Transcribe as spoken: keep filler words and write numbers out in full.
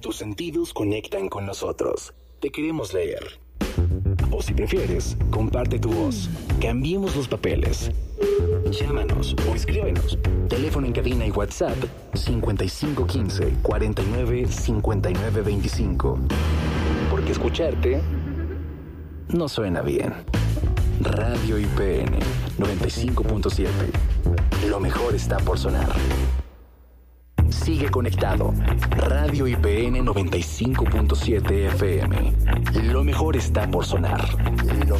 Tus sentidos conectan con nosotros. Te queremos leer. O si prefieres, comparte tu voz. Cambiemos los papeles. Llámanos o escríbenos. Teléfono en cabina y WhatsApp cincuenta y cinco quince cuarenta y nueve cincuenta y nueve veinticinco. Porque escucharte no suena bien. Radio I P N noventa y cinco punto siete. Lo mejor está por sonar. Sigue conectado. Radio I P N noventa y cinco punto siete F M. Lo mejor está por sonar. Lo